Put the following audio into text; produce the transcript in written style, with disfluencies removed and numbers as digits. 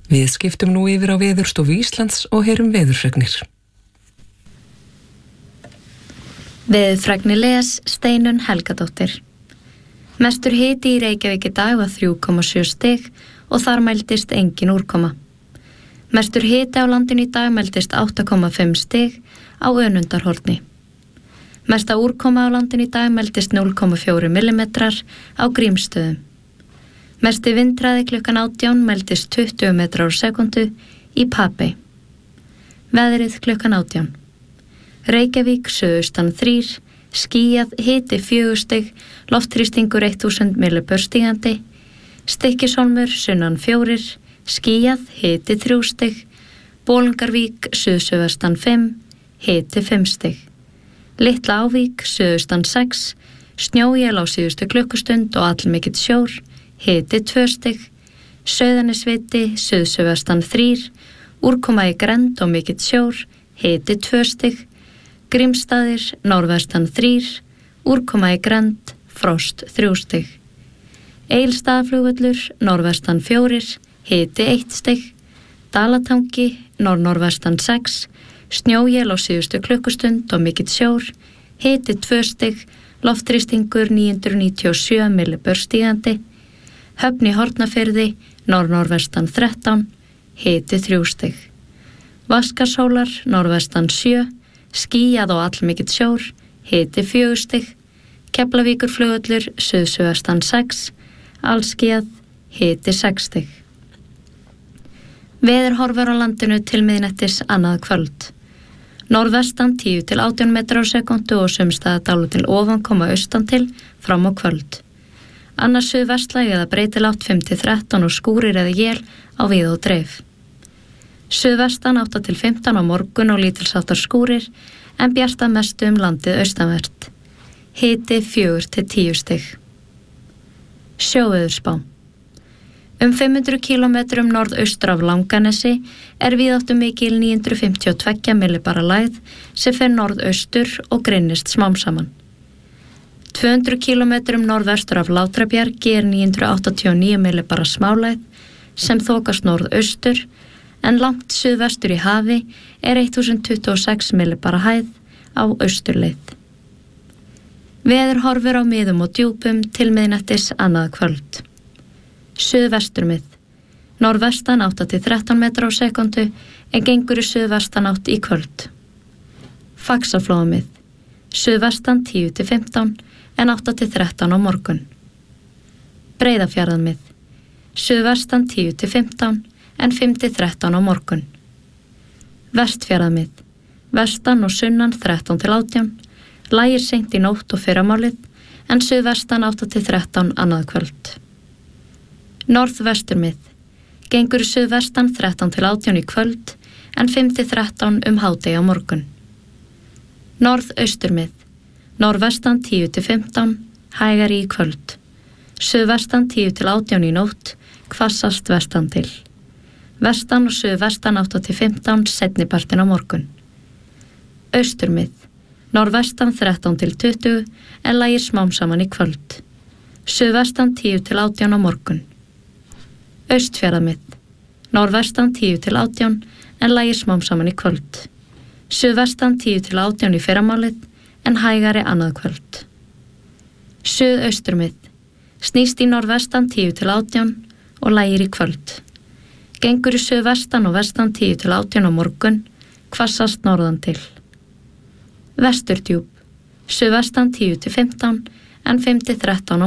Við skiptum nú yfir á Veðurstofu Íslands og heyrum veðurfregnir. Veðurfregnir les Steinunn Helgadóttir. Mestur hiti í Reykjavík í dag var 3,7 stig og þar mældist engin úrkoma. Mestur hiti á landinu í dag mældist 8,5 stig á Önundarhorni. Mesta úrkoma á landinu í dag mældist 0,4 millimetrar á Grímsstöðum. Mesti vindhraði klukkan 18 mældist 20 metrar á sekundu í Papey. Veðrið klukkan 18. Reykjavík suðaustan 3, skýjað, hiti 4 stig, loftþrýstingur 1000 millibör stígandi, Stykkishólmur sunnan 4, skýjað, hiti 3 stig, Bolungarvík suðsuðvestan 5, hiti 5 stig. Litla Ávík suðaustan 6, snjóél á síðustu klukkustund og allmikill sjór, hiti 2 stig, Sauðanesviti suðsuðvestan 3, úrkoma í Grend og mikill sjór, hiti 2 stig, Grímsstaðir norðvestan 3, úrkoma í Grend, frost 3 stig. Egilsstaðaflugvöllur norðvestan 4, hiti 1 stig, Dalatangi norðvestan 6, snjóél á síðustu klukkustund og mikill sjór, hiti 2 stig, loftþrýstingur 997 millibör stígandi, Höfn í Hornafirði norðvestan 13, hiti 3 stig. Vatnsskarðshólar norðvestan 7, skýjað og allmikill sjór, hiti 4 stig, Keflavíkurflugvöllur suðsuðvestan 6, allskýjað, hiti 6 stig. Veðurhorfur á landinu til miðnættis annað kvöld. Norðvestan 10 til 18 metrar á sekundu og sumstaðar dálítil ofankoma austan til fram á kvöld. Annars suðvestlæg eða breytilátt 5 til 13 og skúrir eða él á víð og dreif. Suðvestan 8 til 15 á morgun og lítilsháttar skúrir en bjart að mestu landið austanvert. Hiti 4 til 10 stig. Sjóveðurspá. 500 km norðaustur af Langanesi víðáttumikil 952 millibara lægð sem fer norðaustur og grynnist smám saman. 200 km norðvestur af Látrabjargi 989 millibara smálægð sem þokast norðaustur en langt suðvestur í hafi 1026 millibara hæð á austurleið. Veðurhorfur á miðum og djúpum til miðnættis annað kvöld. Suðvesturmið. Norðvestan 8 til 13 metrar á sekundu en gengur í suðvestan átt í kvöld. Faxaflóamið. Suðvestan 10 til 15 en 8 til 13 á morgun. Breiðafjarðarmið. Suðvestan 10 til 15 en 5 til 13 á morgun. Vestfjarðarmið. Vestan og sunnan 13 til 18, lægir seint í nótt og fyrramálið en suðvestan 8 til 13 annað kvöld. Norðvesturmið. Gengur í suðvestan 13 til 18 í kvöld en 5 til 13 hádegi á morgun. Norðausturmið. Norðvestan 10 til 15, hægari í kvöld. Suðvestan 10 til 18 í nótt, hvassast vestan til. Vestan og suðvestan 8 til 15 seinnipartinn á morgun. Austurmið. Norðvestan 13 til 20 en lægir smám saman í kvöld. Suðvestan 10 til 18 á morgun. Austfjarðarmið. Norðvestan 10 til 18 en lægir smám saman í kvöld. Suðvestan 10 til 18 í fyrramálið en hægari annað kvöld. Suðausturmið. Snýst í norðvestan 10 til 18 og lægir í kvöld. Gengur í suðvestan og vestan 10 til 18 á morgun, hvassast norðan til. Vesturdjúp. Suðvestan 10 til 15 en 5 til 13 á